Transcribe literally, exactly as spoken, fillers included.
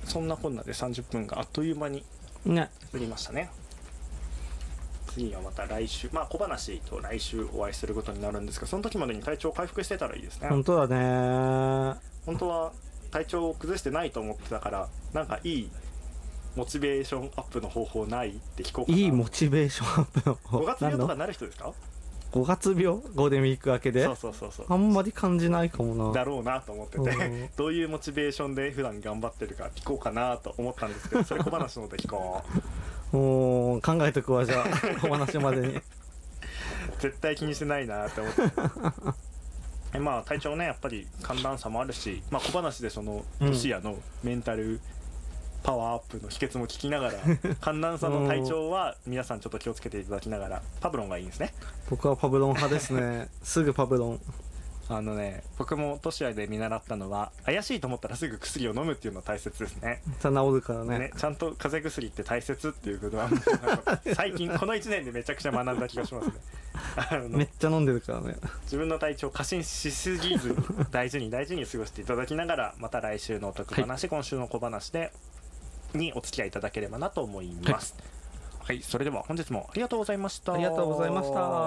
そんなこんなでさんじゅっぷんがあっという間にね過ぎましたね。次はまた来週、まあ小話と来週お会いすることになるんですが、その時までに体調回復してたらいいですね。 本当だね。 本当は体調を崩してないと思ってたから、なんかいいモチベーションアップの方法ないって聞こうかな。 いいモチベーションアップの方ごがつ病とかなる人ですか？ ごがつ病ゴールデンウィーク明けで。 そうそうそうそう、 あんまり感じないかもな。 だろうなと思っててどういうモチベーションで普段頑張ってるか聞こうかなと思ったんですけど、それ小話の方で聞こうもう考えとくわじゃあお話までに絶対気にしてないなって思ってまあ体調ね、やっぱり寒暖差もあるし、まあ小話でそのロシアのメンタルパワーアップの秘訣も聞きながら、寒暖差の体調は皆さんちょっと気をつけていただきながら、パブロンがいいんですね。 僕はパブロン派ですねすぐパブロン。 あのね、僕もトシアで見習ったのは、怪しいと思ったらすぐ薬を飲むっていうのは大切ですね。 じゃあ治るからね。 ね、ちゃんと風邪薬って大切っていうことは最近このいちねんでめちゃくちゃ学んだ気がしますねあのめっちゃ飲んでるからね。 自分の体調過信しすぎずに大事に大事に過ごしていただきながら、また来週のお得話、はい、今週の小話でにお付き合いいただければなと思います。はい、はい、それでは本日もありがとうございました。 ありがとうございました。